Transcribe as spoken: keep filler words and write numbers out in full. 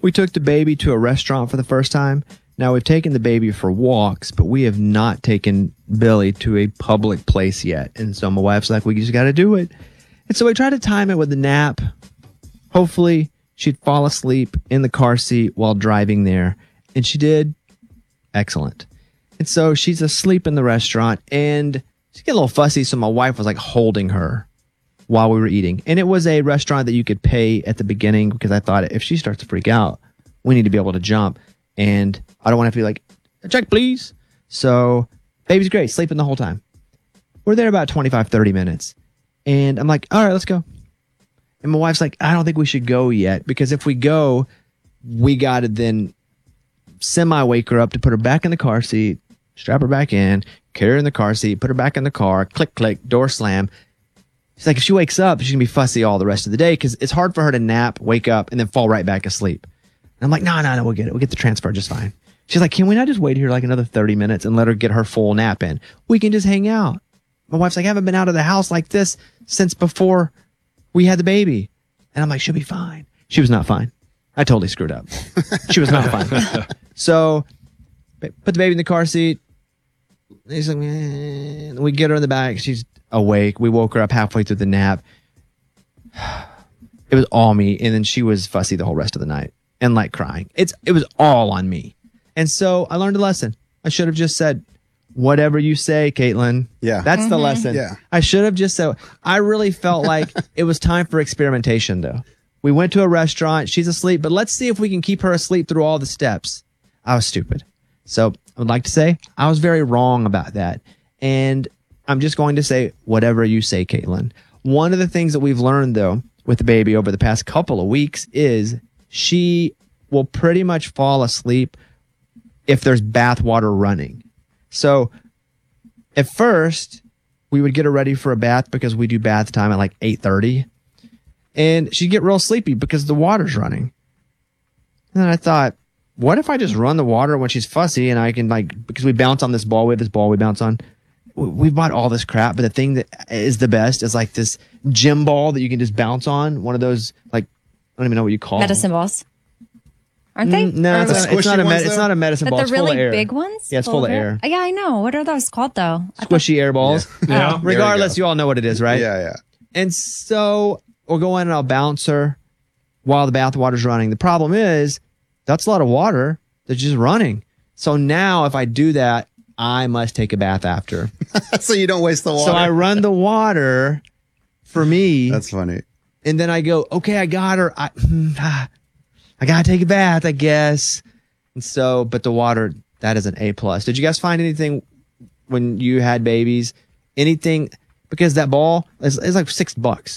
We took the baby to a restaurant for the first time. Now, we've taken the baby for walks, but we have not taken Billy to a public place yet. And so my wife's like, we just got to do it. And so we tried to time it with the nap. Hopefully, she'd fall asleep in the car seat while driving there. And she did. Excellent. And so she's asleep in the restaurant, and she get a little fussy, so my wife was like holding her while we were eating. And it was a restaurant that you could pay at the beginning because I thought if she starts to freak out, we need to be able to jump. And I don't want to have to be like, check, please. So baby's great, sleeping the whole time. We're there about twenty-five, thirty minutes. And I'm like, all right, let's go. And my wife's like, I don't think we should go yet because if we go, we got to then semi-wake her up to put her back in the car seat, strap her back in, carry her in the car seat, put her back in the car, click, click, door slam. She's like, if she wakes up, she's going to be fussy all the rest of the day because it's hard for her to nap, wake up, and then fall right back asleep. And I'm like, no, no, no, we'll get it. We'll get the transfer just fine. She's like, can we not just wait here like another thirty minutes and let her get her full nap in? We can just hang out. My wife's like, I haven't been out of the house like this since before we had the baby. And I'm like, she'll be fine. She was not fine. I totally screwed up. She was not fine. So put the baby in the car seat. He's like, eh. We get her in the back. She's awake. We woke her up halfway through the nap. It was all me. And then she was fussy the whole rest of the night and like crying. It's It was all on me. And so I learned a lesson. I should have just said, whatever you say, Caitlin. Yeah. That's Mm-hmm. the lesson. Yeah. I should have just said, I really felt like it was time for experimentation though. We went to a restaurant. She's asleep, but let's see if we can keep her asleep through all the steps. I was stupid. So I would like to say I was very wrong about that. And I'm just going to say whatever you say, Caitlin. One of the things that we've learned, though, with the baby over the past couple of weeks is she will pretty much fall asleep if there's bath water running. So at first, we would get her ready for a bath because we do bath time at like eight thirty. And she'd get real sleepy because the water's running. And then I thought, what if I just run the water when she's fussy and I can like, because we bounce on this ball, we have this ball we bounce on. We bought all this crap, but the thing that is the best is like this gym ball that you can just bounce on. One of those, like, I don't even know what you call Medicine them. balls. Aren't they? Mm, no, Or it's what? not, it's, not a squishy med- ones, it's though? not a medicine But ball. the It's full of really air. big ones? Yeah, it's full of air. Yeah, I know. What are those called, though? I thought- Squishy air balls. Yeah. Regardless, you all know what it is, right? Yeah, yeah. And so we'll go in and I'll bounce her while the bath water's running. The problem is that's a lot of water that's just running. So now if I do that, I must take a bath after. So you don't waste the water. So I run the water for me. That's funny. And then I go, okay, I got her. I, I got to take a bath, I guess. And so, but the water, that is an A plus. Did you guys find anything when you had babies? Anything? Because that ball is, is like six bucks.